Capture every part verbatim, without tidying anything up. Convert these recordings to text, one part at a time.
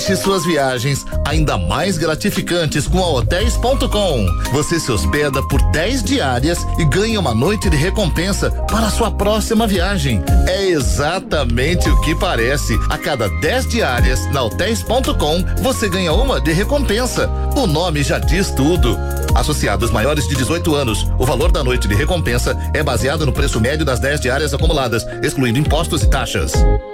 Deixe suas viagens ainda mais gratificantes com a hotéis ponto com. Você se hospeda por dez diárias e ganha uma noite de recompensa para a sua próxima viagem. É exatamente o que parece. A cada dez diárias na hotéis ponto com, você ganha uma de recompensa. O nome já diz tudo. Associados maiores de dezoito anos, o valor da noite de recompensa é baseado no preço médio das dez diárias acumuladas, excluindo impostos e taxas.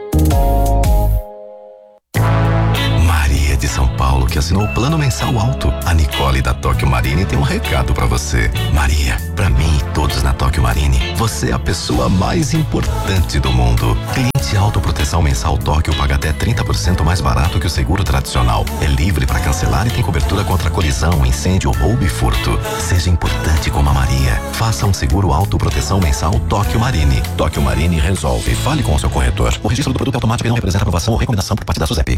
Maria de São Paulo, que assinou o plano mensal alto. A Nicole da Tóquio Marine tem um recado pra você. Maria, pra mim e todos na Tóquio Marine, você é a pessoa mais importante do mundo. Cliente autoproteção mensal Tóquio paga até trinta por cento mais barato que o seguro tradicional. É livre pra cancelar e tem cobertura contra colisão, incêndio, roubo e furto. Seja importante como a Maria. Faça um seguro autoproteção mensal Tóquio Marine. Tóquio Marine resolve. Fale com o seu corretor. O registro do produto é automático e não representa aprovação ou recomendação por parte da SUSEP.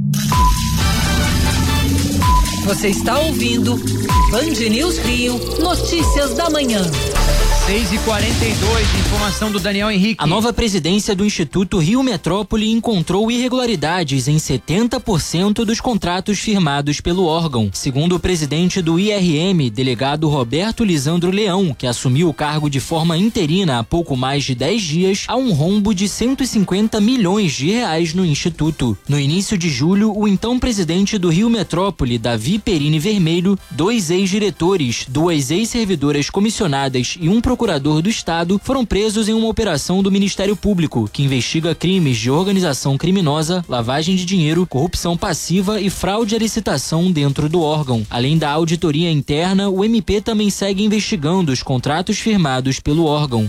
Você está ouvindo Band News Rio, notícias da manhã. seis e quarenta e dois, informação do Daniel Henrique. A nova presidência do Instituto Rio Metrópole encontrou irregularidades em setenta por cento dos contratos firmados pelo órgão. Segundo o presidente do I R M, delegado Roberto Lisandro Leão, que assumiu o cargo de forma interina há pouco mais de dez dias, há um rombo de cento e cinquenta milhões de reais no Instituto. No início de julho, o então presidente do Rio Metrópole, Davi Perini Vermelho, dois ex-diretores, duas ex-servidoras comissionadas e um procurador do Estado foram presos em uma operação do Ministério Público, que investiga crimes de organização criminosa, lavagem de dinheiro, corrupção passiva e fraude à licitação dentro do órgão. Além da auditoria interna, o M P também segue investigando os contratos firmados pelo órgão.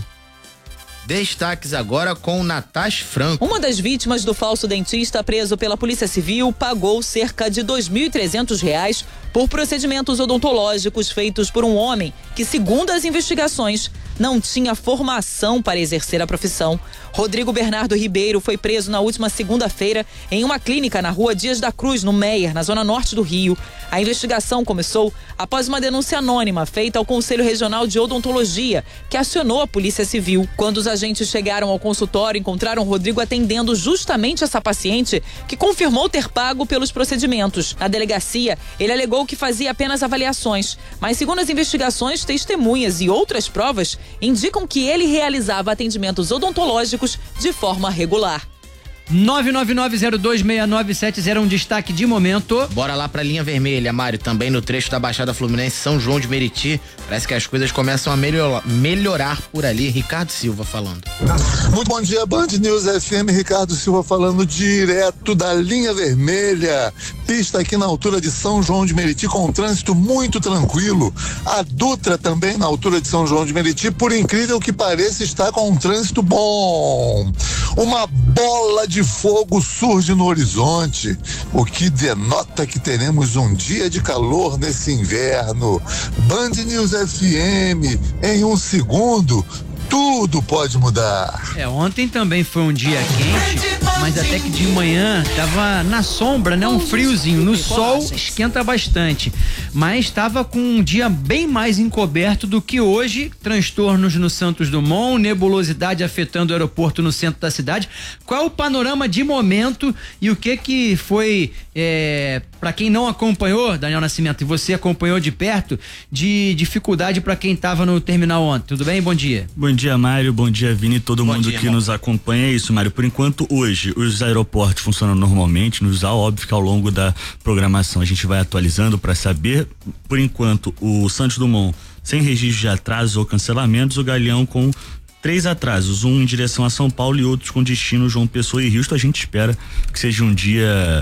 Destaques agora com Natasha Franco. Uma das vítimas do falso dentista preso pela Polícia Civil pagou cerca de dois mil e trezentos reais por procedimentos odontológicos feitos por um homem que, segundo as investigações, não tinha formação para exercer a profissão. Rodrigo Bernardo Ribeiro foi preso na última segunda-feira em uma clínica na rua Dias da Cruz, no Meier, na zona norte do Rio. A investigação começou após uma denúncia anônima feita ao Conselho Regional de Odontologia, que acionou a Polícia Civil. Quando os agentes chegaram ao consultório, encontraram Rodrigo atendendo justamente essa paciente, que confirmou ter pago pelos procedimentos. Na delegacia, ele alegou que fazia apenas avaliações, mas segundo as investigações, testemunhas e outras provas indicam que ele realizava atendimentos odontológicos de forma regular. nove nove nove zero dois seis nove sete zero, um destaque de momento. Bora lá pra linha vermelha, Mário, também no trecho da Baixada Fluminense, São João de Meriti. Parece que as coisas começam a melhorar, melhorar por ali. Ricardo Silva falando. Muito bom dia, Band News F M, Ricardo Silva falando direto da linha vermelha. Pista aqui na altura de São João de Meriti com um trânsito muito tranquilo. A Dutra também na altura de São João de Meriti, por incrível que pareça, está com um trânsito bom. Uma bola de fogo surge no horizonte, o que denota que teremos um dia de calor nesse inverno. Band News F M, em um segundo, tudo pode mudar. É, ontem também foi um dia quente, mas até que de manhã tava na sombra, né? Um friozinho. No sol esquenta bastante, mas tava com um dia bem mais encoberto do que hoje. Transtornos no Santos Dumont, nebulosidade afetando o aeroporto no centro da cidade. Qual é o panorama de momento e o que que foi, é, para quem não acompanhou, Daniel Nascimento, e você acompanhou de perto, de dificuldade para quem tava no terminal ontem? Tudo bem? Bom dia. Bom dia, Mário, bom dia, Vini, todo Bom mundo dia, que irmão. nos acompanha. É isso, Mário, por enquanto hoje os aeroportos funcionam normalmente, nos dá, óbvio que ao longo da programação a gente vai atualizando para saber. Por enquanto o Santos Dumont sem registro de atrasos ou cancelamentos, o Galeão com três atrasos, um em direção a São Paulo e outros com destino João Pessoa e Houston. A gente espera que seja um dia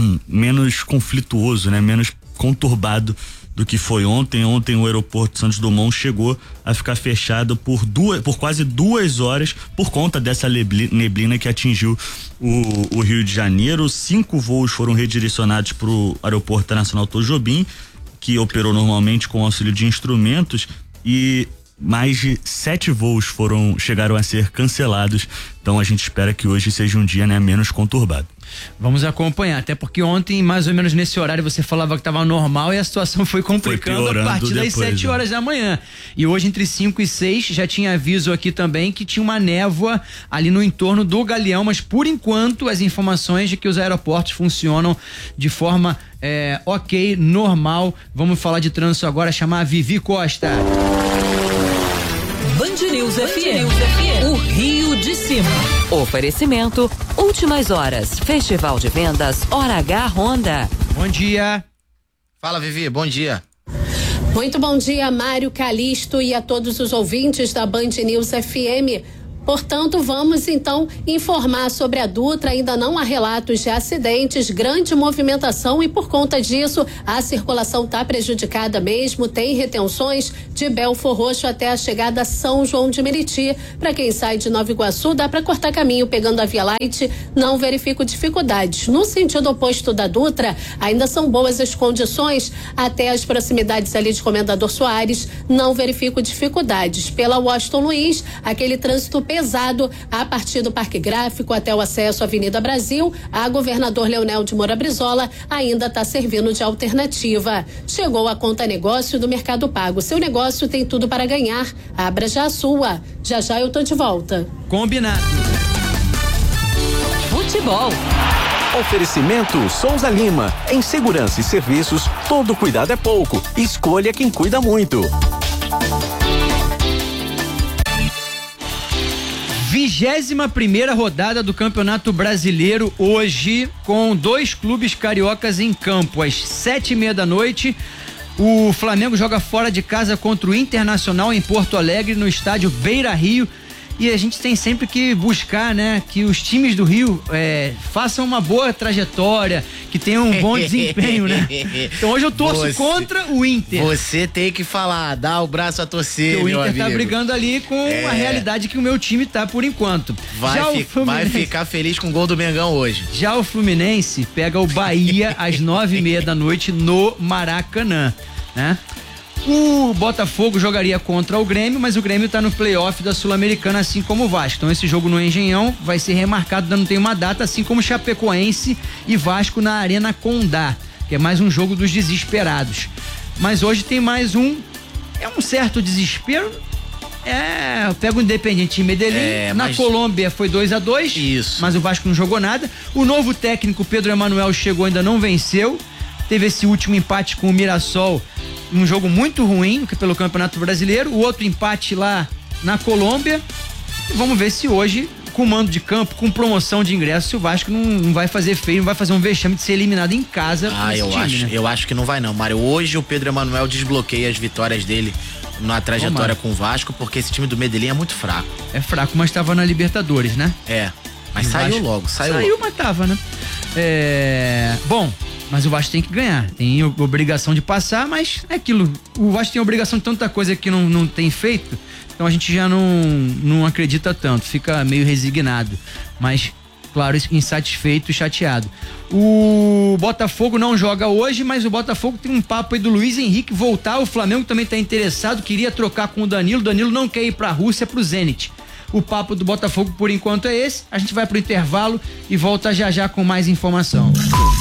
menos conflituoso, né? Menos conturbado do que foi ontem. Ontem o aeroporto Santos Dumont chegou a ficar fechado por duas, por quase duas horas por conta dessa neblina que atingiu o, o Rio de Janeiro. Cinco voos foram redirecionados para o aeroporto internacional Tom Jobim, que operou normalmente com auxílio de instrumentos, e mais de sete voos foram chegaram a ser cancelados. Então a gente espera que hoje seja um dia, né, menos conturbado. Vamos acompanhar, até porque ontem, mais ou menos nesse horário, você falava que estava normal e a situação foi complicando foi a partir das sete né? horas da manhã. E hoje, entre cinco e seis, já tinha aviso aqui também que tinha uma névoa ali no entorno do Galeão, mas por enquanto as informações de que os aeroportos funcionam de forma é, ok, normal. Vamos falar de trânsito agora, chamar a Vivi Costa. Band News F M, o Rio de Cima. Oferecimento, últimas horas, Festival de Vendas, Hora H Honda. Bom dia. Fala, Vivi, bom dia. Muito bom dia, Mário, Calixto e a todos os ouvintes da Band News F M. Portanto, vamos então informar sobre a Dutra. Ainda não há relatos de acidentes, grande movimentação e por conta disso a circulação está prejudicada mesmo. Tem retenções de Belfor Roxo até a chegada a São João de Meriti. Para quem sai de Nova Iguaçu, dá para cortar caminho pegando a Via Light. Não verifico dificuldades. No sentido oposto da Dutra, ainda são boas as condições até as proximidades ali de Comendador Soares. Não verifico dificuldades. Pela Washington Luiz, aquele trânsito pesado pesado a partir do Parque Gráfico até o acesso à Avenida Brasil. A Governador Leonel de Moura Brizola ainda está servindo de alternativa. Chegou a conta negócio do Mercado Pago. Seu negócio tem tudo para ganhar. Abra já a sua. Já já eu tô de volta. Combinado. Futebol. Oferecimento Souza Lima. Em segurança e serviços, todo cuidado é pouco. Escolha quem cuida muito. Vigésima primeira rodada do Campeonato Brasileiro hoje, com dois clubes cariocas em campo. Às sete e meia da noite, o Flamengo joga fora de casa contra o Internacional em Porto Alegre, no estádio Beira Rio. E a gente tem sempre que buscar, né, que os times do Rio é, façam uma boa trajetória, que tenham um bom desempenho, né? Então hoje eu torço você, contra o Inter. Você tem que falar, dá o braço a torcer, meu amigo. O Inter amigo. tá brigando ali com é. a realidade que o meu time tá por enquanto. Vai, fi, vai ficar feliz com o gol do Mengão hoje. Já o Fluminense pega o Bahia às nove e meia da noite no Maracanã, né? O Botafogo jogaria contra o Grêmio, mas o Grêmio tá no playoff da Sul-Americana, assim como o Vasco. Então esse jogo no Engenhão vai ser remarcado, não tem uma data, assim como Chapecoense e Vasco na Arena Condá, que é mais um jogo dos desesperados. Mas hoje tem mais um, é um certo desespero. É, pega o Independiente em Medellín, é, na mas... Colômbia foi dois a dois, isso. Mas o Vasco não jogou nada. O novo técnico Pedro Emanuel chegou, ainda não venceu. Teve esse último empate com o Mirassol, um jogo muito ruim pelo Campeonato Brasileiro. O outro empate lá na Colômbia. Vamos ver se hoje, com mando de campo, com promoção de ingresso, se o Vasco não, não vai fazer feio, não vai fazer um vexame de ser eliminado em casa. Ah, eu time, acho, né? eu acho que não vai não, Mário. Hoje o Pedro Emanuel desbloqueia as vitórias dele na trajetória com o Vasco, porque esse time do Medellín é muito fraco. É fraco, mas estava na Libertadores, né? É, mas o saiu Vasco, logo, saiu. Saiu, logo. Mas tava, né? É, bom, mas o Vasco tem que ganhar, tem obrigação de passar, mas é aquilo, o Vasco tem obrigação de tanta coisa que não, não tem feito, então a gente já não, não acredita tanto, fica meio resignado, mas claro, insatisfeito e chateado. O Botafogo não joga hoje, mas o Botafogo tem um papo aí do Luiz Henrique voltar, o Flamengo também está interessado, queria trocar com o Danilo, o Danilo não quer ir pra Rússia, pro Zenit. O papo do Botafogo por enquanto é esse, a gente vai pro intervalo e volta já já com mais informação.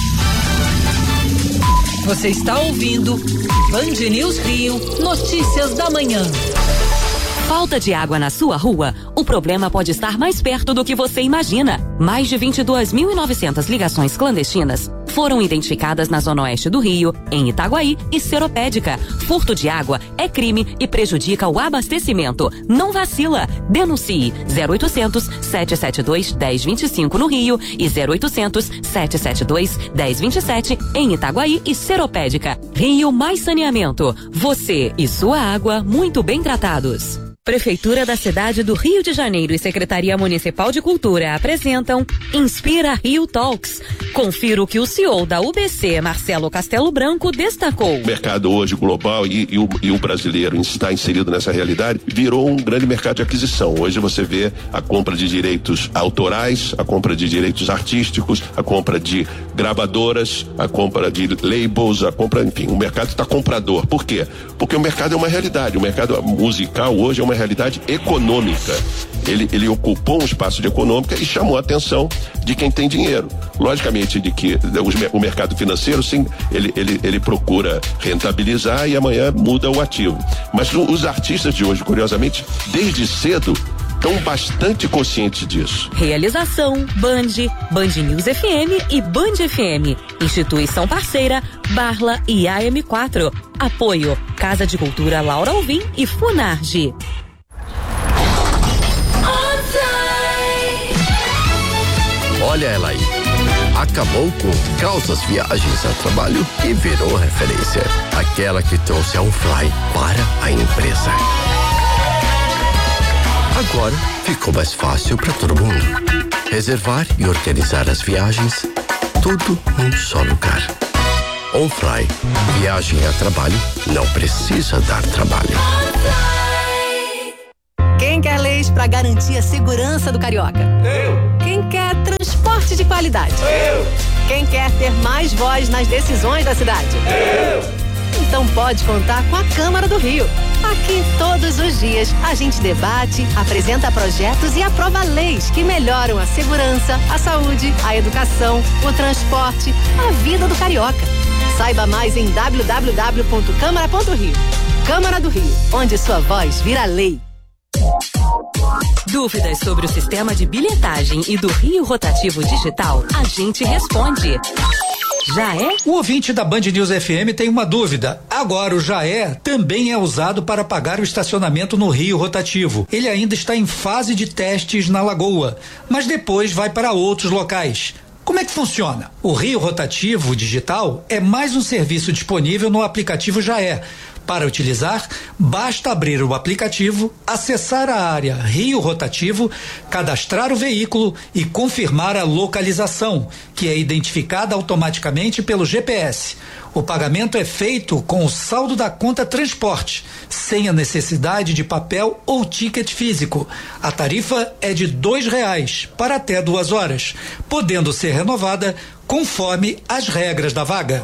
Você está ouvindo Band News Rio, notícias da manhã. Falta de água na sua rua? O problema pode estar mais perto do que você imagina. Mais de vinte e duas mil e novecentas ligações clandestinas foram identificadas na Zona Oeste do Rio, em Itaguaí e Seropédica. Furto de água é crime e prejudica o abastecimento. Não vacila. Denuncie zero oitocentos, sete sete dois, um zero dois cinco no Rio e zero oitocentos, sete sete dois, um zero dois sete em Itaguaí e Seropédica. Rio Mais Saneamento. Você e sua água muito bem tratados. Prefeitura da cidade do Rio de Janeiro e Secretaria Municipal de Cultura apresentam Inspira Rio Talks. Confira o que o C E O da U B C, Marcelo Castelo Branco, destacou. O mercado hoje global e, e, o, e o brasileiro está inserido nessa realidade, virou um grande mercado de aquisição. Hoje você vê a compra de direitos autorais, a compra de direitos artísticos, a compra de gravadoras, a compra de labels, a compra, enfim, o mercado está comprador. Por quê? Porque o mercado é uma realidade, o mercado musical hoje é uma realidade econômica. Ele, ele ocupou um espaço de econômica e chamou a atenção de quem tem dinheiro. Logicamente de que os, o mercado financeiro, sim, ele, ele, ele procura rentabilizar e amanhã muda o ativo. Mas os artistas de hoje, curiosamente, desde cedo, estão bastante conscientes disso. Realização Band, Band News F M e Band F M. Instituição parceira Barla e A M quatro. Apoio Casa de Cultura Laura Alvim e Funarge. Olha ela aí. Acabou com calças viagens a trabalho e virou referência. Aquela que trouxe a OnFly para a empresa. Agora ficou mais fácil para todo mundo. Reservar e organizar as viagens, tudo num só lugar. OnFly. Viagem a trabalho não precisa dar trabalho. Quem quer leis para garantir a segurança do carioca? Eu. Quem quer transporte de qualidade? Eu. Quem quer ter mais voz nas decisões da cidade? Eu. Então pode contar com a Câmara do Rio. Aqui todos os dias a gente debate, apresenta projetos e aprova leis que melhoram a segurança, a saúde, a educação, o transporte, a vida do carioca. Saiba mais em w w w ponto câmara ponto rio. Câmara do Rio, onde sua voz vira lei. Dúvidas sobre o sistema de bilhetagem e do Rio Rotativo Digital? A gente responde. Já é? O ouvinte da Band News F M tem uma dúvida. Agora o Já é também é usado para pagar o estacionamento no Rio Rotativo. Ele ainda está em fase de testes na Lagoa, mas depois vai para outros locais. Como é que funciona? O Rio Rotativo Digital é mais um serviço disponível no aplicativo Já é. Para utilizar, basta abrir o aplicativo, acessar a área Rio Rotativo, cadastrar o veículo e confirmar a localização, que é identificada automaticamente pelo G P S. O pagamento é feito com o saldo da conta transporte, sem a necessidade de papel ou ticket físico. A tarifa é de dois reais para até duas horas, podendo ser renovada conforme as regras da vaga.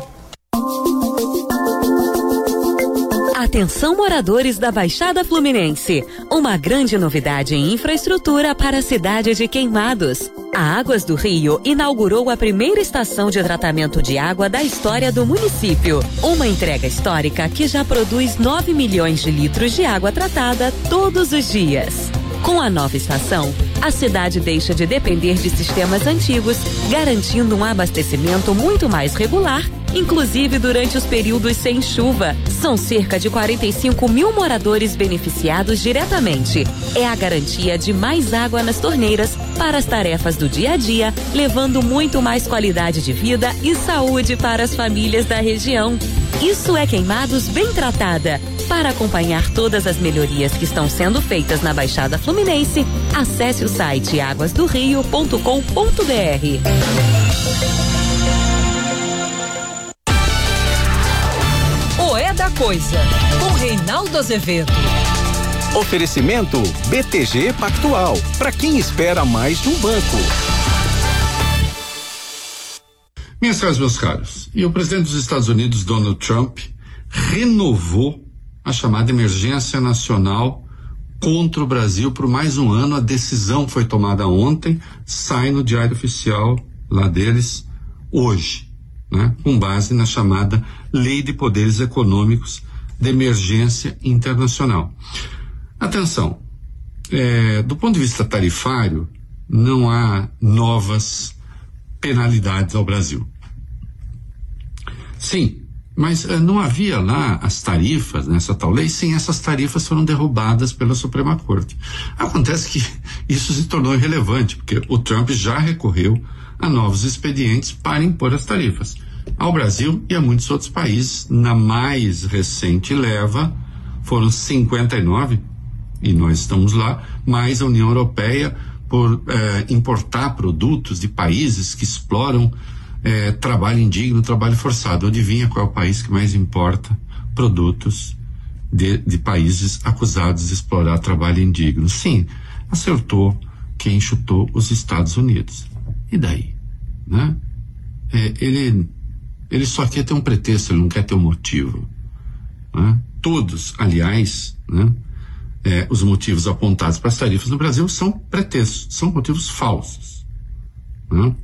Atenção, moradores da Baixada Fluminense. Uma grande novidade em infraestrutura para a cidade de Queimados. A Águas do Rio inaugurou a primeira estação de tratamento de água da história do município. Uma entrega histórica que já produz nove milhões de litros de água tratada todos os dias. Com a nova estação, a cidade deixa de depender de sistemas antigos, garantindo um abastecimento muito mais regular, inclusive durante os períodos sem chuva. São cerca de quarenta e cinco mil moradores beneficiados diretamente. É a garantia de mais água nas torneiras para as tarefas do dia a dia, levando muito mais qualidade de vida e saúde para as famílias da região. Isso é Queimados bem tratada. Para acompanhar todas as melhorias que estão sendo feitas na Baixada Fluminense, acesse o site águas do rio ponto com ponto b r. O É da Coisa, com Reinaldo Azevedo. Oferecimento B T G Pactual, para quem espera mais de um banco. Minhas caras, meus caros, e o presidente dos Estados Unidos, Donald Trump, renovou a chamada emergência nacional contra o Brasil por mais um ano. A decisão foi tomada ontem, sai no diário oficial lá deles hoje, né? Com base na chamada Lei de Poderes Econômicos de Emergência Internacional. Atenção, é, do ponto de vista tarifário, não há novas penalidades ao Brasil. Sim, mas uh, não havia lá as tarifas nessa tal lei. Sim, essas tarifas foram derrubadas pela Suprema Corte. Acontece que isso se tornou irrelevante, porque o Trump já recorreu a novos expedientes para impor as tarifas ao Brasil e a muitos outros países. Na mais recente leva, foram cinquenta e nove, e nós estamos lá, mas a União Europeia por eh, importar produtos de países que exploram eh, trabalho indigno, trabalho forçado. Adivinha qual é o país que mais importa produtos de, de países acusados de explorar trabalho indigno? Sim, acertou quem chutou: os Estados Unidos. E daí? Né? É, ele, ele só quer ter um pretexto, ele não quer ter um motivo. Né? Todos, aliás, né? É, os motivos apontados para as tarifas no Brasil são pretextos, são motivos falsos. Né?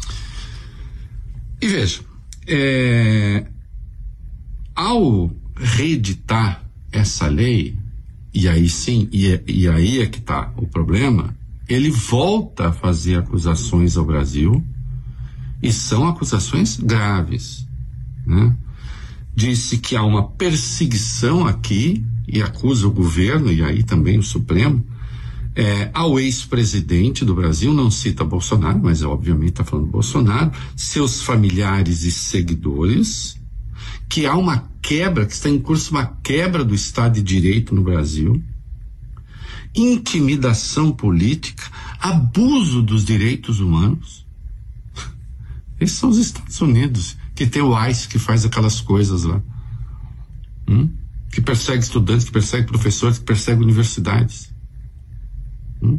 E veja, é, ao reeditar essa lei, e aí sim, e, e aí é que está o problema, ele volta a fazer acusações ao Brasil, e são acusações graves. Né? Disse que há uma perseguição aqui, e acusa o governo, e aí também o Supremo, é, ao ex-presidente do Brasil, não cita Bolsonaro, mas obviamente está falando Bolsonaro, seus familiares e seguidores, que há uma quebra, que está em curso uma quebra do Estado de Direito no Brasil, intimidação política, abuso dos direitos humanos. Esses são os Estados Unidos, que tem o ICE que faz aquelas coisas lá. Hum? Que persegue estudantes, que persegue professores, que persegue universidades. Hum?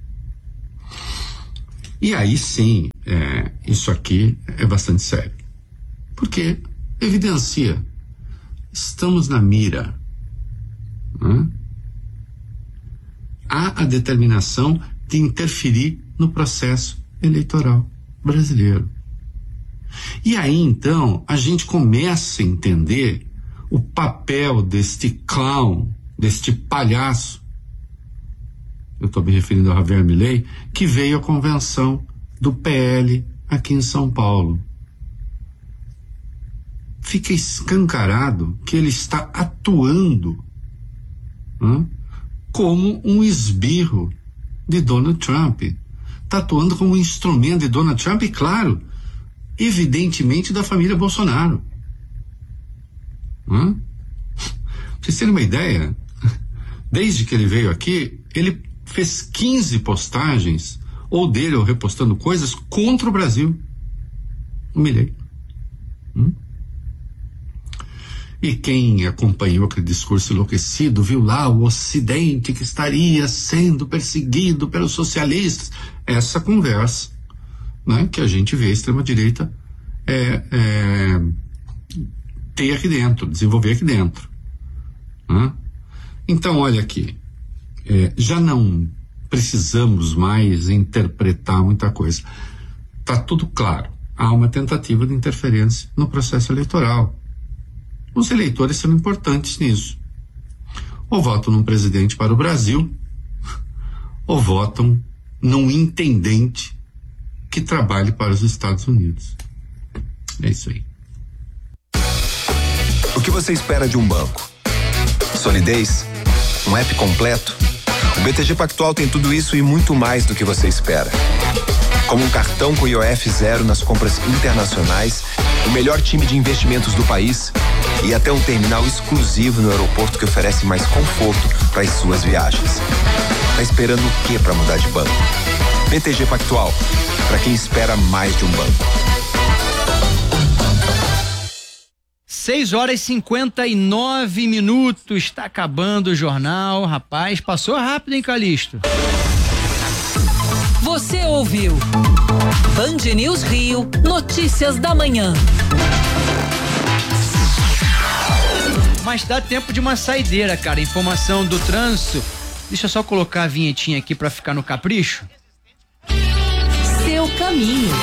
E aí sim, é, isso aqui é bastante sério. Porque evidencia, estamos na mira. Né? Há a determinação de interferir no processo eleitoral brasileiro. E aí então a gente começa a entender o papel deste clown, deste palhaço, eu estou me referindo a Javier Milei, que veio à convenção do P L aqui em São Paulo. Fica escancarado que ele está atuando, né, como um esbirro de Donald Trump. Está atuando como um instrumento de Donald Trump e, claro, evidentemente da família Bolsonaro. Hã? Pra vocês terem uma ideia, desde que ele veio aqui, ele fez quinze postagens, ou dele, ou repostando coisas, contra o Brasil. Humilhei. Hum? E quem acompanhou aquele discurso enlouquecido, viu lá o Ocidente que estaria sendo perseguido pelos socialistas. Essa conversa, né, que a gente vê a extrema-direita é, é, ter aqui dentro, desenvolver aqui dentro. Né? Então, olha aqui, é, já não precisamos mais interpretar muita coisa. Está tudo claro. Há uma tentativa de interferência no processo eleitoral. Os eleitores são importantes nisso. Ou votam num presidente para o Brasil, ou votam num intendente que trabalhe para os Estados Unidos. É isso aí. O que você espera de um banco? Solidez? Um app completo? O B T G Pactual tem tudo isso e muito mais do que você espera. Como um cartão com I O F zero nas compras internacionais, o melhor time de investimentos do país e até um terminal exclusivo no aeroporto que oferece mais conforto para as suas viagens. Tá esperando o que para mudar de banco? B T G Pactual, para quem espera mais de um banco. seis horas e cinquenta e nove minutos, está acabando o jornal, rapaz, passou rápido, hein, Calixto? Você ouviu Band News Rio, notícias da manhã. Mas dá tempo de uma saideira, cara, informação do trânsito. Deixa eu só colocar a vinhetinha aqui pra ficar no capricho. Seu caminho.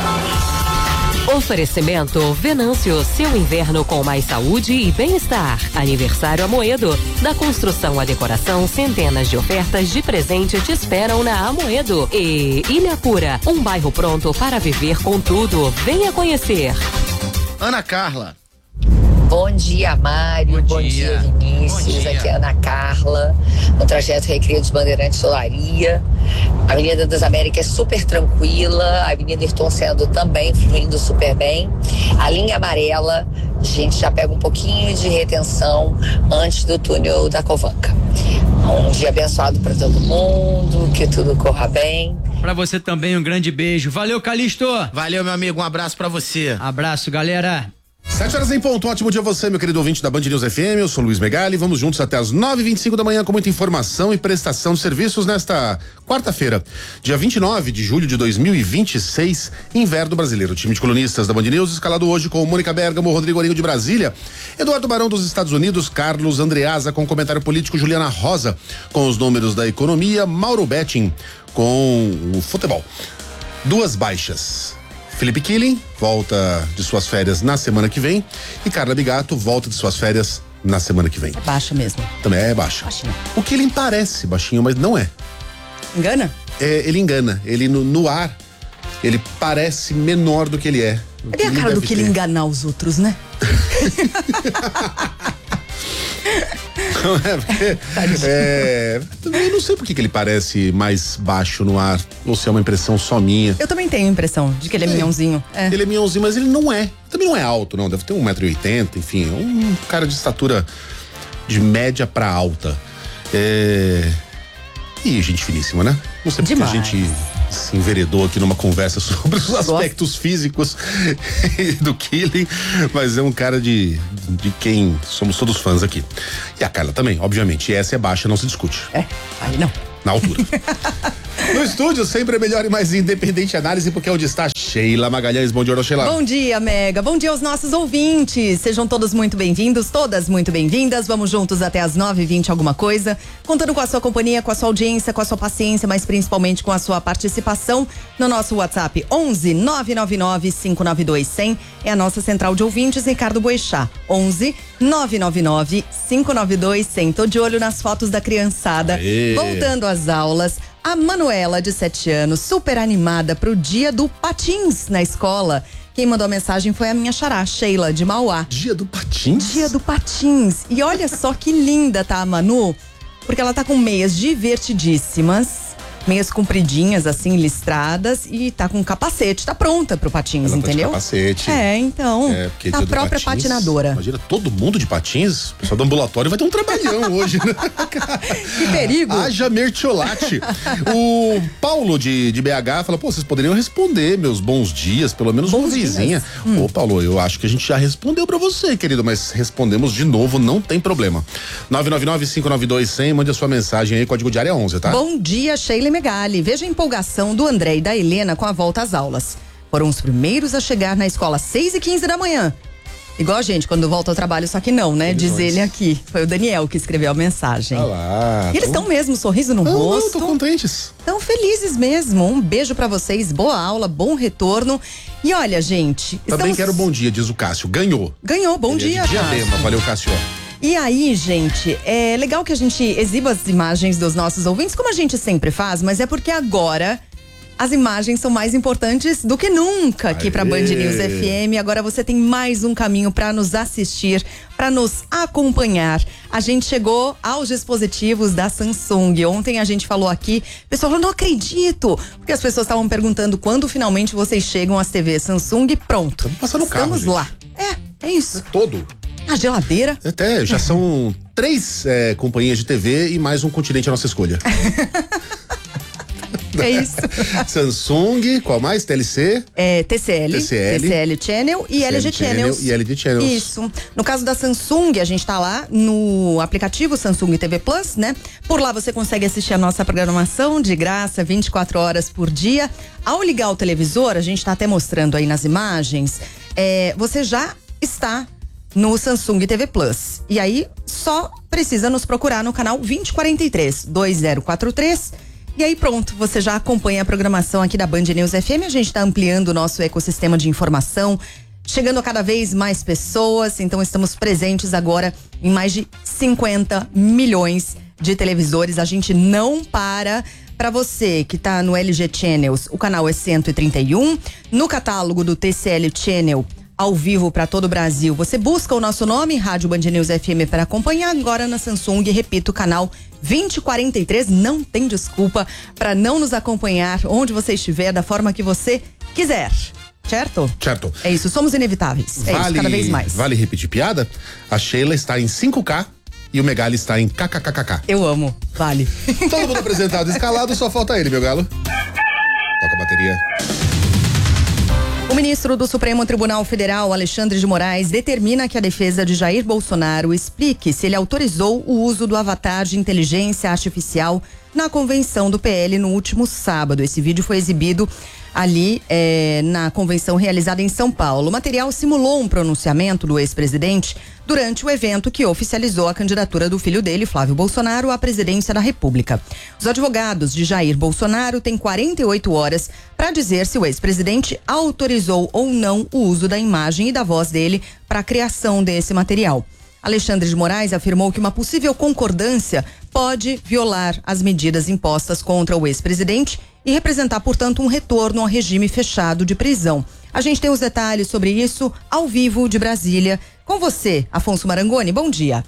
Oferecimento Venâncio, seu inverno com mais saúde e bem-estar. Aniversário Amoedo. Da construção à decoração, centenas de ofertas de presente te esperam na Amoedo. E Ilha Pura, um bairro pronto para viver com tudo. Venha conhecer. Ana Carla. Bom dia, Mário. Bom, Bom dia, dia Vinícius. Bom dia. Aqui é a Ana Carla, no trajeto Recreio dos Bandeirantes Solaria. A Avenida das Américas é super tranquila, a Avenida Ayrton Senna também fluindo super bem. A linha amarela, a gente já pega um pouquinho de retenção antes do túnel da Covanca. Um dia abençoado para todo mundo, que tudo corra bem. Pra você também, um grande beijo. Valeu, Calixto. Valeu, meu amigo, um abraço pra você. Abraço, galera. Sete horas em ponto, ótimo dia a você, meu querido ouvinte da Band News F M, eu sou Luiz Megali, vamos juntos até as nove e vinte e cinco da manhã com muita informação e prestação de serviços nesta quarta-feira, dia vinte e nove de julho de dois mil e vinte e seis, inverno brasileiro. O time de colunistas da Band News escalado hoje com Mônica Bergamo, Rodrigo Orinho de Brasília, Eduardo Barão dos Estados Unidos, Carlos Andreasa com comentário político, Juliana Rosa com os números da economia, Mauro Betting com o futebol. Duas baixas. Felipe Killing volta de suas férias na semana que vem e Carla Bigato volta de suas férias na semana que vem. É baixa mesmo. Também é baixa. Baixinho. O Killing parece baixinho, mas não é. Engana? É, ele engana. Ele no, no ar, ele parece menor do que ele é. Ele é a cara do Killing enganar os outros, né? Não é, porque, é, eu não sei por que ele parece mais baixo no ar, ou se é uma impressão só minha. Eu também tenho a impressão de que ele é, é minhãozinho. É. Ele é minhãozinho, mas ele não é. Também não é alto, não. Deve ter um metro e oitenta, enfim. É um cara de estatura de média pra alta. É... E gente finíssima, né? Não sei porque Demais. a gente se enveredou aqui numa conversa sobre os aspectos físicos do Killing, mas é um cara de, de quem somos todos fãs aqui. E a Carla também, obviamente. E essa é baixa, não se discute. É, aí não. Na altura. No estúdio, sempre é melhor e mais independente análise, porque é onde está Sheila Magalhães. Bom dia, Sheila. Bom dia, Mega. Bom dia aos nossos ouvintes. Sejam todos muito bem-vindos, todas muito bem-vindas. Vamos juntos até as nove e vinte alguma coisa, contando com a sua companhia, com a sua audiência, com a sua paciência, mas principalmente com a sua participação no nosso WhatsApp onze nove nove nove cinco nove dois zero zero. É a nossa central de ouvintes, Ricardo Boechat. onze nove nove nove cinco nove dois zero zero. Tô de olho nas fotos da criançada. Aê. Voltando às aulas. A Manuela, de sete anos, super animada pro dia do patins na escola. Quem mandou a mensagem foi a minha xará, Sheila, de Mauá. Dia do patins? Dia do patins. E olha só que linda tá a Manu, porque ela tá com meias divertidíssimas, meias compridinhas, assim, listradas, e tá com capacete, tá pronta pro patins, ela entendeu? Tá de capacete. É, então, é, tá a própria patins, patinadora. Imagina, todo mundo de patins, o pessoal do ambulatório vai ter um trabalhão hoje, né? Que perigo. Haja mertiolate. O Paulo de, de B H fala, pô, vocês poderiam responder meus bons dias, pelo menos uma vizinha. Hum. Ô, Paulo, eu acho que a gente já respondeu pra você, querido, mas respondemos de novo, não tem problema. nove nove nove cinco nove dois zero zero, mande a sua mensagem aí, código de área onze, tá? Bom dia, Sheila Megali. Veja a empolgação do André e da Helena com a volta às aulas. Foram os primeiros a chegar na escola às seis e quinze da manhã. Igual a gente, quando volta ao trabalho, só que não, né? Eles Diz ele aqui. Foi o Daniel que escreveu a mensagem. Ah lá, e eles estão mesmo, sorriso no não, rosto. Estão contentes. Estão felizes mesmo. Um beijo pra vocês, boa aula, bom retorno. E olha, gente. Também estamos... quero bom dia, diz o Cássio. Ganhou. Ganhou, bom ele dia, é de Diadema, Cássio. Valeu, Cássio. E aí, gente, é legal que a gente exiba as imagens dos nossos ouvintes, como a gente sempre faz, mas é porque agora as imagens são mais importantes do que nunca aqui para Band News F M. Agora você tem mais um caminho para nos assistir, para nos acompanhar. A gente chegou aos dispositivos da Samsung. Ontem a gente falou aqui, o pessoal falou, não acredito, porque as pessoas estavam perguntando quando finalmente vocês chegam às T Vs Samsung. Pronto, estamos passando o carro, estamos lá. É, é isso. É todo. A geladeira. Até, já são três é, companhias de T V e mais um continente à nossa escolha. É isso. Samsung, qual mais? T L C? É, T C L. T C L. T C L Channel e L G Channels. E L G Channels. Isso. No caso da Samsung, a gente tá lá no aplicativo Samsung T V Plus, né? Por lá você consegue assistir a nossa programação de graça, vinte e quatro horas por dia. Ao ligar o televisor, a gente tá até mostrando aí nas imagens, é, você já está no Samsung T V Plus. E aí, só precisa nos procurar no canal vinte e quarenta e três, dois zero quatro três. E aí pronto, você já acompanha a programação aqui da Band News F M. A gente está ampliando o nosso ecossistema de informação, chegando a cada vez mais pessoas. Então estamos presentes agora em mais de cinquenta milhões de televisores. A gente não para. Para você que tá no L G Channels, o canal é cento e trinta e um. No catálogo do T C L Channel, ao vivo para todo o Brasil, você busca o nosso nome, Rádio Band News F M, para acompanhar. Agora na Samsung, repito, canal vinte e quarenta e três, não tem desculpa para não nos acompanhar onde você estiver, da forma que você quiser. Certo? Certo. É isso, somos inevitáveis. É vale, isso, cada vez mais. Vale repetir piada? A Sheila está em cinco K e o Megali está em kkkk. Eu amo, vale. Todo mundo apresentado e escalado, só falta ele, meu galo. Toca a bateria. O ministro do Supremo Tribunal Federal, Alexandre de Moraes, determina que a defesa de Jair Bolsonaro explique se ele autorizou o uso do avatar de inteligência artificial na convenção do P L no último sábado. Esse vídeo foi exibido ali é, na convenção realizada em São Paulo. O material simulou um pronunciamento do ex-presidente durante o evento que oficializou a candidatura do filho dele, Flávio Bolsonaro, à presidência da República. Os advogados de Jair Bolsonaro têm quarenta e oito horas para dizer se o ex-presidente autorizou ou não o uso da imagem e da voz dele para a criação desse material. Alexandre de Moraes afirmou que uma possível concordância pode violar as medidas impostas contra o ex-presidente e representar, portanto, um retorno ao regime fechado de prisão. A gente tem os detalhes sobre isso ao vivo de Brasília. Com você, Afonso Marangoni, bom dia.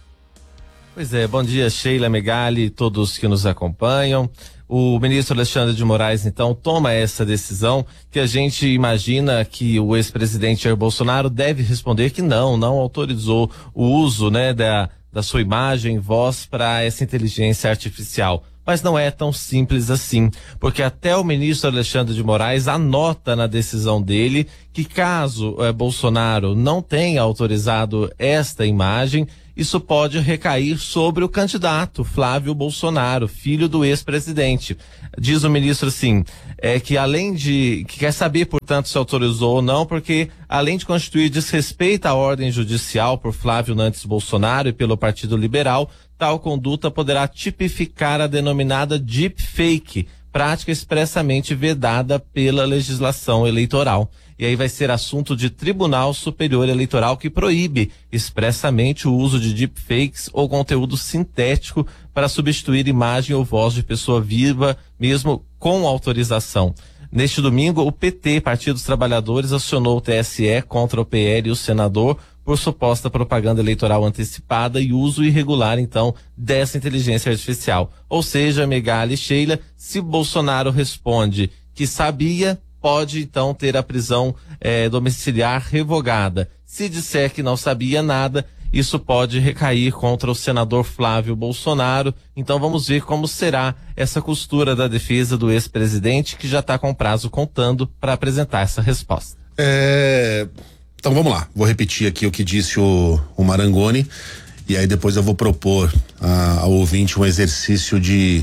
Pois é, bom dia, Sheila, Megali, todos que nos acompanham. O ministro Alexandre de Moraes, então, toma essa decisão que a gente imagina que o ex-presidente Jair Bolsonaro deve responder que não, não autorizou o uso, né, da, da sua imagem e voz para essa inteligência artificial. Mas não é tão simples assim, porque até o ministro Alexandre de Moraes anota na decisão dele que caso eh, Bolsonaro não tenha autorizado esta imagem, isso pode recair sobre o candidato Flávio Bolsonaro, filho do ex-presidente. Diz o ministro assim, é que além de, que quer saber, portanto, se autorizou ou não, porque além de constituir desrespeito à ordem judicial por Flávio Nantes Bolsonaro e pelo Partido Liberal, tal conduta poderá tipificar a denominada deepfake, prática expressamente vedada pela legislação eleitoral. E aí vai ser assunto de Tribunal Superior Eleitoral que proíbe expressamente o uso de deepfakes ou conteúdo sintético para substituir imagem ou voz de pessoa viva, mesmo com autorização. Neste domingo, o P T, Partido dos Trabalhadores, acionou o T S E contra o P L e o senador por suposta propaganda eleitoral antecipada e uso irregular, então, dessa inteligência artificial. Ou seja, Megali e Sheila, se Bolsonaro responde que sabia, pode então ter a prisão eh, domiciliar revogada. Se disser que não sabia nada, isso pode recair contra o senador Flávio Bolsonaro. Então vamos ver como será essa costura da defesa do ex-presidente, que já está com prazo contando para apresentar essa resposta. É... Então vamos lá, vou repetir aqui o que disse o, o Marangoni e aí depois eu vou propor a, ao ouvinte um exercício de,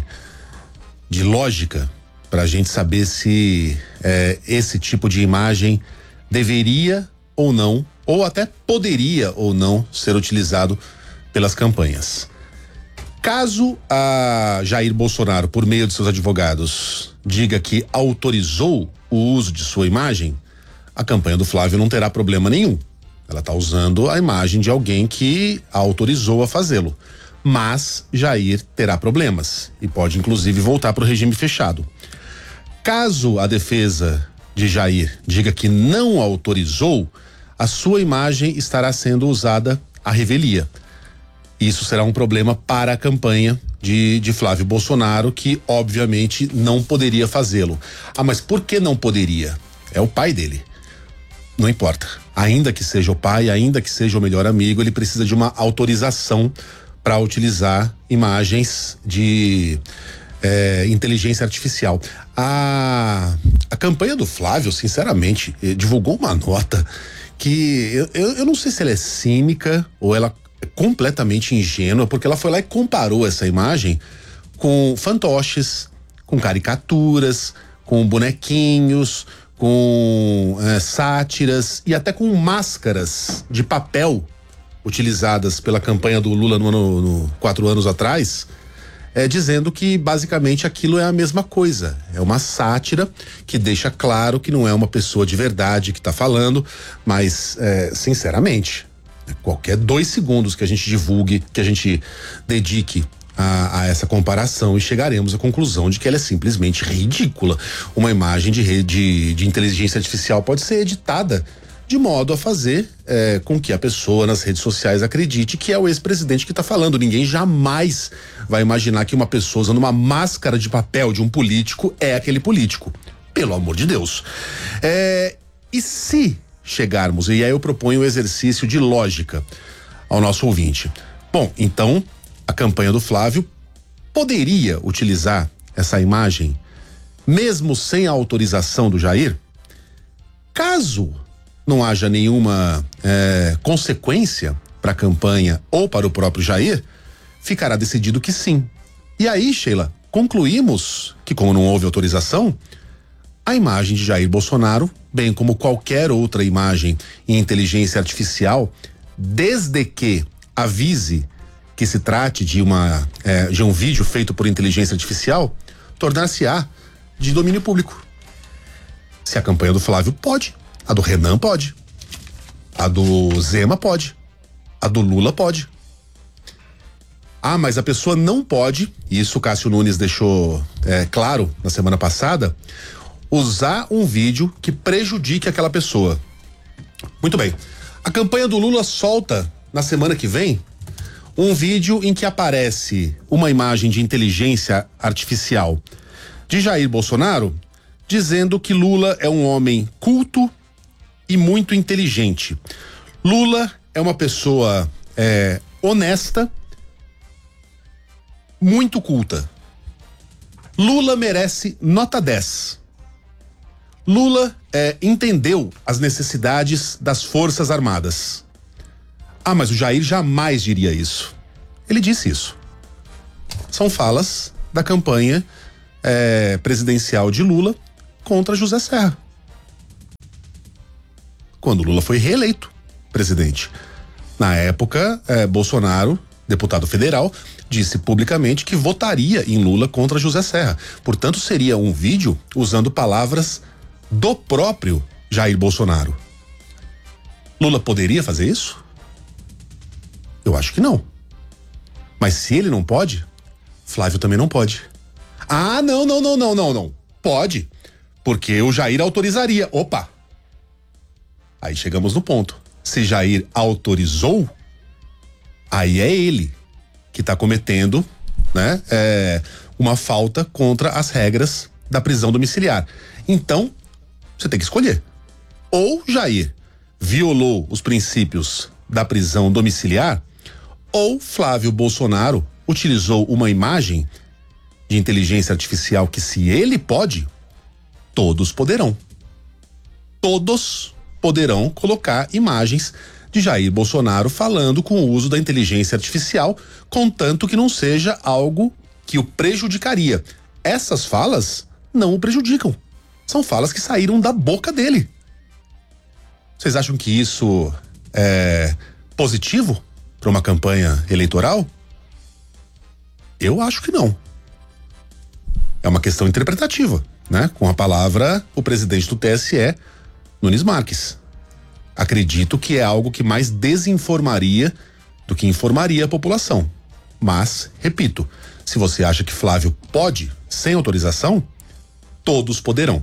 de lógica para a gente saber se é, esse tipo de imagem deveria ou não, ou até poderia ou não ser utilizado pelas campanhas. Caso a Jair Bolsonaro, por meio de seus advogados, diga que autorizou o uso de sua imagem, a campanha do Flávio não terá problema nenhum. Ela está usando a imagem de alguém que a autorizou a fazê-lo. Mas Jair terá problemas e pode inclusive voltar para o regime fechado. Caso a defesa de Jair diga que não autorizou, a sua imagem estará sendo usada à revelia. Isso será um problema para a campanha de, de Flávio Bolsonaro, que obviamente não poderia fazê-lo. Ah, mas por que não poderia? É o pai dele. Não importa. Ainda que seja o pai, ainda que seja o melhor amigo, ele precisa de uma autorização para utilizar imagens de é, inteligência artificial. A, a campanha do Flávio, sinceramente, eh, divulgou uma nota que eu, eu, eu não sei se ela é cínica ou ela é completamente ingênua, porque ela foi lá e comparou essa imagem com fantoches, com caricaturas, com bonequinhos, com é, sátiras e até com máscaras de papel utilizadas pela campanha do Lula no ano no, quatro anos atrás, é, dizendo que basicamente aquilo é a mesma coisa. É uma sátira que deixa claro que não é uma pessoa de verdade que está falando, mas é, sinceramente, qualquer dois segundos que a gente divulgue, que a gente dedique A, a essa comparação e chegaremos à conclusão de que ela é simplesmente ridícula. Uma imagem de rede de inteligência artificial pode ser editada de modo a fazer é, com que a pessoa nas redes sociais acredite que é o ex-presidente que está falando. Ninguém jamais vai imaginar que uma pessoa usando uma máscara de papel de um político é aquele político. Pelo amor de Deus. É, e se chegarmos, e aí eu proponho um exercício de lógica ao nosso ouvinte. Bom, então a campanha do Flávio poderia utilizar essa imagem mesmo sem a autorização do Jair? Caso não haja nenhuma é, consequência para a campanha ou para o próprio Jair, ficará decidido que sim. E aí, Sheila, concluímos que, como não houve autorização, a imagem de Jair Bolsonaro, bem como qualquer outra imagem em inteligência artificial, desde que avise que se trate de uma é, de um vídeo feito por inteligência artificial, tornar-se-á de domínio público. Se a campanha do Flávio pode, a do Renan pode, a do Zema pode, a do Lula pode. Ah, mas a pessoa não pode, e isso o Cássio Nunes deixou é, claro na semana passada, usar um vídeo que prejudique aquela pessoa. Muito bem. A campanha do Lula solta na semana que vem um vídeo em que aparece uma imagem de inteligência artificial de Jair Bolsonaro dizendo que Lula é um homem culto e muito inteligente. Lula é uma pessoa é, honesta, muito culta. Lula merece nota dez. Lula é, entendeu as necessidades das Forças Armadas. Ah, mas o Jair jamais diria isso. Ele disse isso. São falas da campanha é, presidencial de Lula contra José Serra. Quando Lula foi reeleito presidente. Na época, é, Bolsonaro, deputado federal, disse publicamente que votaria em Lula contra José Serra. Portanto, seria um vídeo usando palavras do próprio Jair Bolsonaro. Lula poderia fazer isso? Eu acho que não. Mas se ele não pode, Flávio também não pode. Ah, não, não, não, não, não, não. Pode. Porque o Jair autorizaria. Opa! Aí chegamos no ponto. Se Jair autorizou, aí é ele que está cometendo, né, é, uma falta contra as regras da prisão domiciliar. Então, você tem que escolher. Ou Jair violou os princípios da prisão domiciliar, ou Flávio Bolsonaro utilizou uma imagem de inteligência artificial que, se ele pode, todos poderão. Todos poderão colocar imagens de Jair Bolsonaro falando com o uso da inteligência artificial, contanto que não seja algo que o prejudicaria. Essas falas não o prejudicam. São falas que saíram da boca dele. Vocês acham que isso é positivo para uma campanha eleitoral? Eu acho que não. É uma questão interpretativa, né? Com a palavra, o presidente do T S E, Nunes Marques. Acredito que é algo que mais desinformaria do que informaria a população. Mas, repito, se você acha que Flávio pode, sem autorização, todos poderão.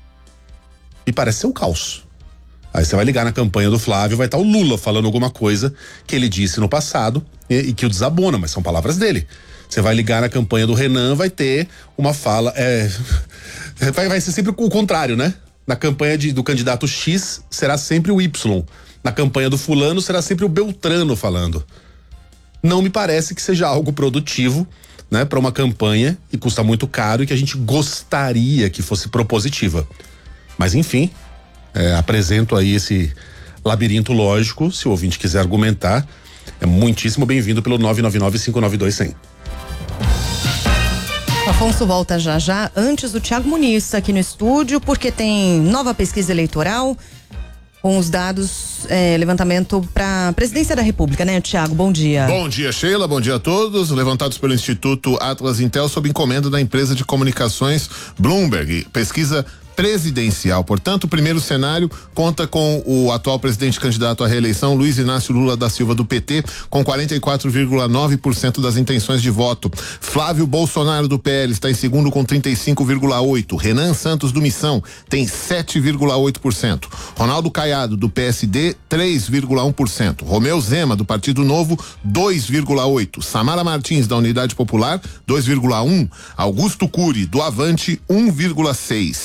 E parece ser um caos. Aí você vai ligar na campanha do Flávio, vai estar o Lula falando alguma coisa que ele disse no passado e, e que o desabona, mas são palavras dele. Você vai ligar na campanha do Renan, vai ter uma fala, é, vai, vai ser sempre o contrário, né? Na campanha de, do candidato X será sempre o Y. Na campanha do fulano será sempre o Beltrano falando. Não me parece que seja algo produtivo, né, para uma campanha, e custa muito caro e que a gente gostaria que fosse propositiva. Mas enfim, é, apresento aí esse labirinto lógico. Se o ouvinte quiser argumentar, é muitíssimo bem-vindo pelo nove nove nove, cinco nove dois, cem. Afonso volta já já, antes do Thiago Muniz aqui no estúdio, porque tem nova pesquisa eleitoral com os dados, é, levantamento para presidência da República, né, Thiago? Bom dia. Bom dia, Sheila, bom dia a todos. Levantados pelo Instituto Atlas Intel sob encomenda da empresa de comunicações Bloomberg. Pesquisa presidencial. Portanto, o primeiro cenário conta com o atual presidente candidato à reeleição, Luiz Inácio Lula da Silva, do P T, com quarenta e quatro vírgula nove por cento das intenções de voto. Flávio Bolsonaro, do P L, está em segundo com trinta e cinco vírgula oito por cento. Renan Santos, do Missão, tem sete vírgula oito por cento. Ronaldo Caiado, do P S D, três vírgula um por cento. Romeu Zema, do Partido Novo, dois vírgula oito por cento. Samara Martins, da Unidade Popular, dois vírgula um por cento. Augusto Cury, do Avante, um vírgula seis por cento.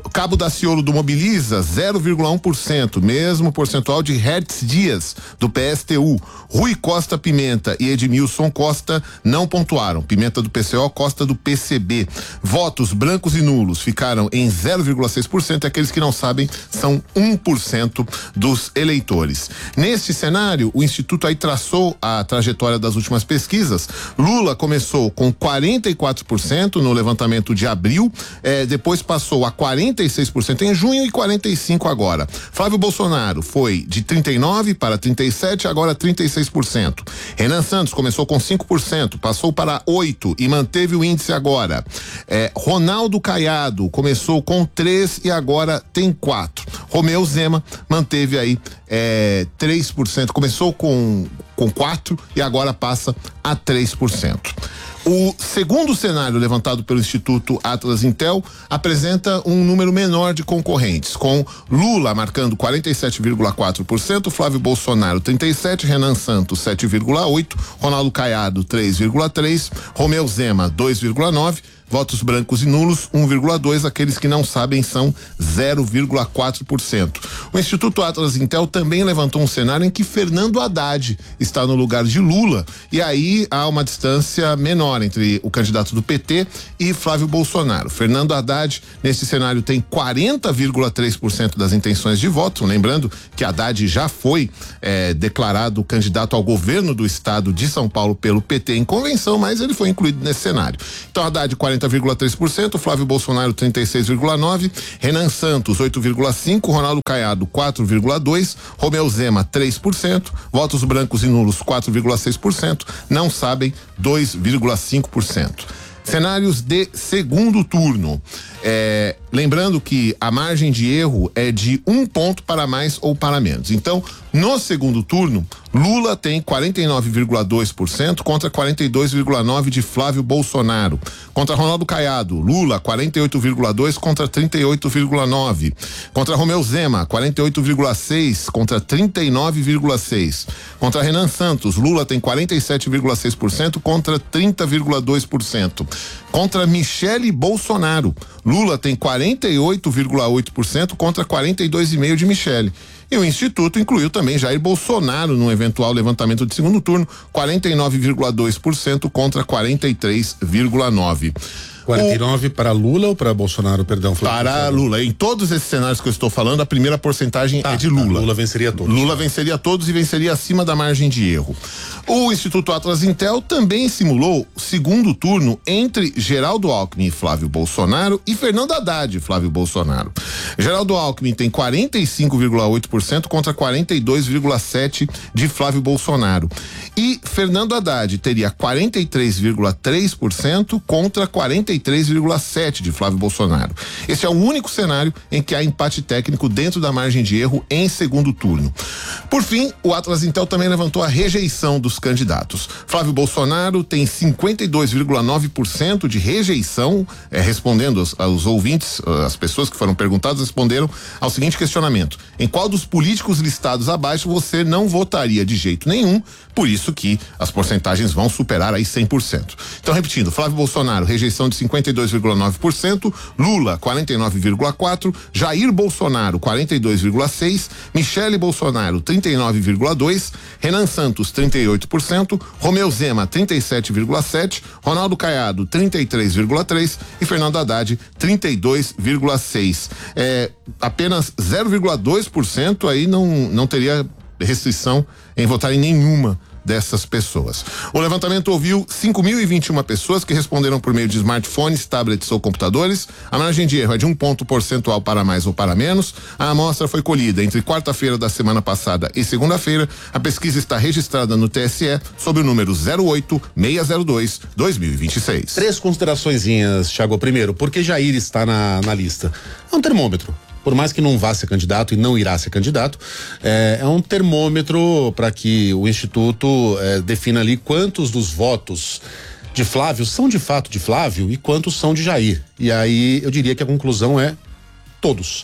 Cabo Daciolo do Mobiliza, zero vírgula um por cento, mesmo percentual de Hertz Dias, do P S T U. Rui Costa Pimenta e Edmilson Costa não pontuaram. Pimenta do P C O, Costa do P C B. Votos brancos e nulos ficaram em zero vírgula seis por cento e aqueles que não sabem são um por cento dos eleitores. Neste cenário, o Instituto aí traçou a trajetória das últimas pesquisas. Lula começou com quarenta e quatro por cento no levantamento de abril, eh, depois passou a quarenta e seis por cento em junho e quarenta e cinco por cento agora. Flávio Bolsonaro foi de trinta e nove para trinta e sete, agora trinta e seis por cento. Renan Santos começou com cinco por cento, passou para oito por cento e manteve o índice agora. É, Ronaldo Caiado começou com três e agora tem quatro. Romeu Zema manteve aí é, três por cento, começou com, com quatro e agora passa a três por cento. O segundo cenário levantado pelo Instituto Atlas Intel apresenta um número menor de concorrentes, com Lula marcando quarenta e sete vírgula quatro por cento, Flávio Bolsonaro trinta e sete por cento, Renan Santos sete vírgula oito por cento, Ronaldo Caiado três vírgula três por cento, Romeu Zema dois vírgula nove por cento, votos brancos e nulos um vírgula dois por cento, aqueles que não sabem são zero vírgula quatro por cento. O Instituto Atlas Intel também levantou um cenário em que Fernando Haddad está no lugar de Lula e aí há uma distância menor entre o candidato do P T e Flávio Bolsonaro. Fernando Haddad nesse cenário tem quarenta vírgula três por cento das intenções de voto, lembrando que Haddad já foi eh, declarado candidato ao governo do estado de São Paulo pelo P T em convenção, mas ele foi incluído nesse cenário. Então Haddad quarenta vírgula três por cento, Flávio Bolsonaro trinta e seis vírgula nove por cento, Renan Santos oito vírgula cinco por cento, Ronaldo Caiado quatro vírgula dois por cento, Romeu Zema três por cento, votos brancos e nulos quatro vírgula seis por cento, não sabem dois vírgula cinco por cento. Cenários de segundo turno. É, lembrando que a margem de erro é de um ponto para mais ou para menos. Então, no segundo turno, Lula tem quarenta e nove vírgula dois por cento contra quarenta e dois vírgula nove por cento de Flávio Bolsonaro. Contra Ronaldo Caiado, Lula quarenta e oito vírgula dois por cento contra trinta e oito vírgula nove por cento. Contra Romeu Zema, quarenta e oito vírgula seis por cento contra trinta e nove vírgula seis por cento. Contra Renan Santos, Lula tem quarenta e sete vírgula seis por cento contra trinta vírgula dois por cento. Contra Michele Bolsonaro, Lula tem quarenta e oito vírgula oito por cento contra quarenta e dois vírgula cinco por cento de Michele. E o Instituto incluiu também Jair Bolsonaro num eventual levantamento de segundo turno, quarenta e nove vírgula dois por cento contra quarenta e três vírgula nove por cento. quarenta e nove o... para Lula ou para Bolsonaro, perdão? Para Lula. Em todos esses cenários que eu estou falando, a primeira porcentagem tá, é de Lula. Tá, Lula venceria todos. Lula venceria todos e venceria acima da margem de erro. O Instituto Atlas Intel também simulou segundo turno entre Geraldo Alckmin e Flávio Bolsonaro e Fernando Haddad e Flávio Bolsonaro. Geraldo Alckmin tem quarenta e cinco vírgula oito por cento contra quarenta e dois vírgula sete por cento de Flávio Bolsonaro. E Fernando Haddad teria quarenta e três vírgula três por cento contra quarenta e três vírgula sete por cento de Flávio Bolsonaro. Esse é o único cenário em que há empate técnico dentro da margem de erro em segundo turno. Por fim, o Atlas Intel também levantou a rejeição dos candidatos. Flávio Bolsonaro tem cinquenta e dois vírgula nove por cento de rejeição, é, respondendo aos, aos ouvintes, as pessoas que foram perguntadas responderam ao seguinte questionamento: em qual dos políticos listados abaixo você não votaria de jeito nenhum? Por isso que as porcentagens vão superar aí cem por cento. Então, repetindo, Flávio Bolsonaro, rejeição de cinquenta e dois vírgula nove por cento, Lula, quarenta e nove vírgula quatro por cento, Jair Bolsonaro, quarenta e dois vírgula seis por cento, Michele Bolsonaro, trinta e nove vírgula dois por cento, Renan Santos, trinta e oito por cento, Romeu Zema, trinta e sete vírgula sete por cento, Ronaldo Caiado, trinta e três vírgula três por cento e Fernando Haddad, trinta e dois vírgula seis por cento. É, apenas zero vírgula dois por cento aí não, não teria restrição em votar em nenhuma dessas pessoas. O levantamento ouviu cinco mil e vinte e uma pessoas que responderam por meio de smartphones, tablets ou computadores. A margem de erro é de um ponto percentual para mais ou para menos. A amostra foi colhida entre quarta-feira da semana passada e segunda-feira. A pesquisa está registrada no T S E sob o número zero oito seis zero dois barra dois mil e vinte e seis. Três consideraçõezinhas, Thiago. Primeiro, por que Jair está na, na lista? É um termômetro. Por mais que não vá ser candidato e não irá ser candidato, é, é um termômetro para que o Instituto é, defina ali quantos dos votos de Flávio são de fato de Flávio e quantos são de Jair. E aí eu diria que a conclusão é todos.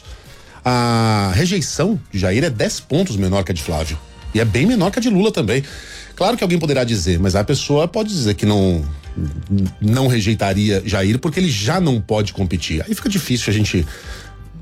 A rejeição de Jair é dez pontos menor que a de Flávio. E é bem menor que a de Lula também. Claro que alguém poderá dizer, mas a pessoa pode dizer que não, não rejeitaria Jair porque ele já não pode competir. Aí fica difícil a gente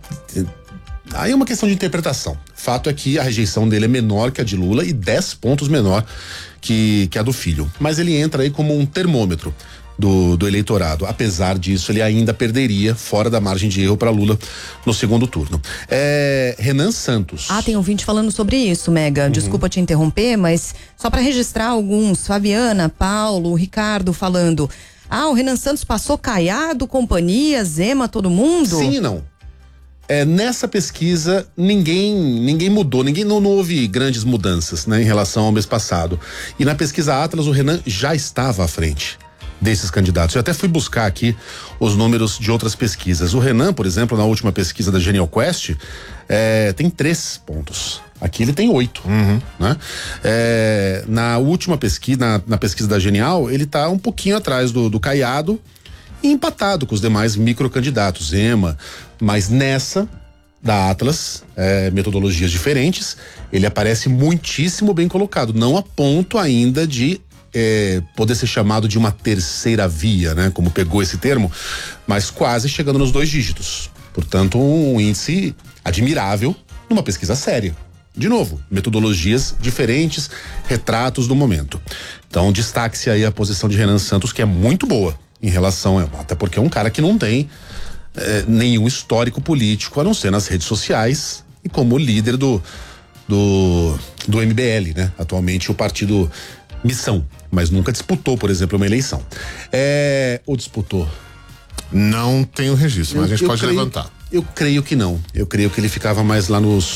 Aí é uma questão de interpretação. Fato é que a rejeição dele é menor que a de Lula e dez pontos menor que, que a do filho. Mas ele entra aí como um termômetro do, do eleitorado. Apesar disso, ele ainda perderia fora da margem de erro para Lula no segundo turno. É, Renan Santos. Ah, tem ouvinte falando sobre isso, Mega. Uhum. Desculpa te interromper, mas só para registrar alguns. Fabiana, Paulo, Ricardo falando. Ah, o Renan Santos passou Caiado, companhia, Zema, todo mundo? Sim e não. É, nessa pesquisa, ninguém ninguém mudou, ninguém não, não houve grandes mudanças, né, em relação ao mês passado. E na pesquisa Atlas, o Renan já estava à frente desses candidatos. Eu até fui buscar aqui os números de outras pesquisas. O Renan, por exemplo, na última pesquisa da Genial Quest, é, tem três pontos. Aqui ele tem oito, uhum. né? É, na última pesquisa, na, na pesquisa da Genial, ele está um pouquinho atrás do, do Caiado e empatado com os demais microcandidatos, Zema, mas nessa da Atlas, é, metodologias diferentes, ele aparece muitíssimo bem colocado, não a ponto ainda de É, poder ser chamado de uma terceira via, né? Como pegou esse termo, mas quase chegando nos dois dígitos. Portanto, um índice admirável numa pesquisa séria. De novo, metodologias diferentes, retratos do momento. Então, destaque-se aí a posição de Renan Santos, que é muito boa em relação, a, até porque é um cara que não tem é, nenhum histórico político, a não ser nas redes sociais e como líder do, do, do M B L, né? Atualmente o partido Missão, mas nunca disputou, por exemplo, uma eleição. É, ou disputou? Não tenho registro, mas eu, a gente pode creio, levantar. Eu creio que não. Eu creio que ele ficava mais lá nos